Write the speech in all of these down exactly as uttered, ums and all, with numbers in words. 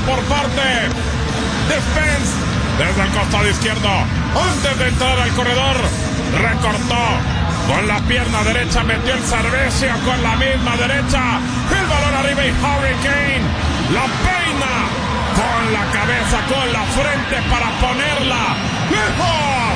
por parte de Spence desde el costado izquierdo. Antes de entrar al corredor, recortó con la pierna derecha, metió el servicio con la misma derecha. El balón arriba y Harry Kane la peina con la cabeza, con la frente para ponerla lejos.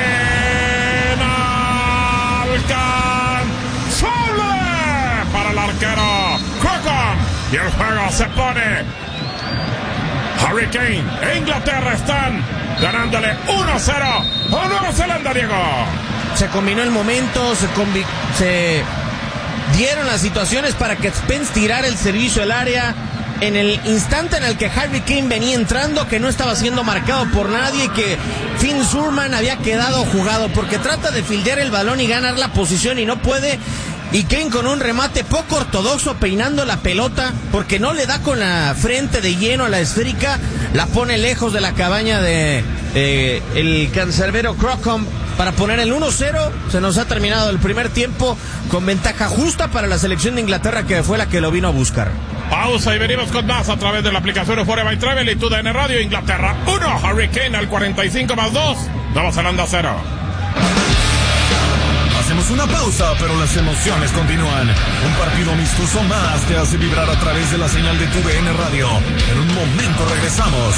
Inalcanzable para el arquero Crocombe. Y el juego se pone Harry Kane e Inglaterra están ganándole uno a cero a Nueva Zelanda, Diego. Se combinó el momento, se, combi- se dieron las situaciones para que Spence tirara el servicio al área en el instante en el que Harry Kane venía entrando, que no estaba siendo marcado por nadie, que Finn Surman había quedado jugado, porque trata de fildear el balón y ganar la posición y no puede. Y Kane con un remate poco ortodoxo peinando la pelota, porque no le da con la frente de lleno a la esférica, la pone lejos de la cabaña de eh, el cancerbero Crocombe para poner el uno cero. Se nos ha terminado el primer tiempo con ventaja justa para la selección de Inglaterra, que fue la que lo vino a buscar. Pausa y venimos con más a través de la aplicación Euphoria by Travel y tu D N Radio. Inglaterra uno, Harry Kane al cuarenta y cinco más dos, Nueva Zelanda cero. Hacemos una pausa, pero las emociones continúan. Un partido amistoso más te hace vibrar a través de la señal de tu D N Radio. En un momento regresamos.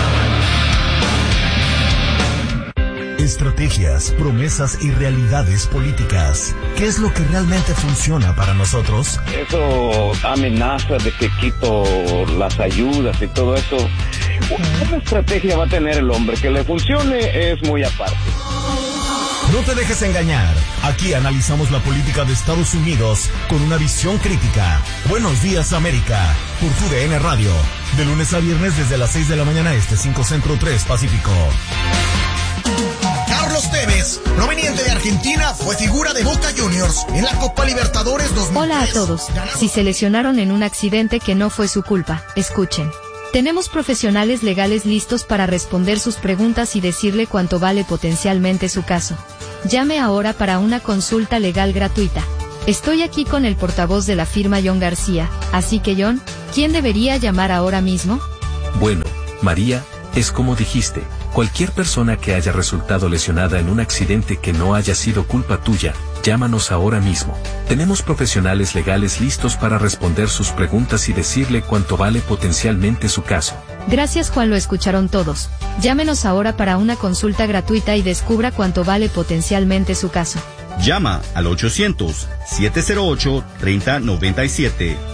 Estrategias, promesas y realidades políticas. ¿Qué es lo que realmente funciona para nosotros? Eso amenaza de que quito las ayudas y todo eso. Una estrategia va a tener el hombre. Que le funcione es muy aparte. No te dejes engañar. Aquí analizamos la política de Estados Unidos con una visión crítica. Buenos días, América, por tu D N Radio. De lunes a viernes desde las seis de la mañana este, cinco Centro, tres Pacífico. Carlos Tevez, proveniente de Argentina, fue figura de Boca Juniors en la Copa Libertadores dos mil tres. Hola a todos. Si se lesionaron en un accidente que no fue su culpa, escuchen. Tenemos profesionales legales listos para responder sus preguntas y decirle cuánto vale potencialmente su caso. Llame ahora para una consulta legal gratuita. Estoy aquí con el portavoz de la firma John García, así que John, ¿quién debería llamar ahora mismo? Bueno, María, es como dijiste, cualquier persona que haya resultado lesionada en un accidente que no haya sido culpa tuya, llámanos ahora mismo. Tenemos profesionales legales listos para responder sus preguntas y decirle cuánto vale potencialmente su caso. Gracias, Juan, lo escucharon todos. Llámenos ahora para una consulta gratuita y descubra cuánto vale potencialmente su caso. Llama al ochocientos, siete cero ocho, tres cero nueve siete.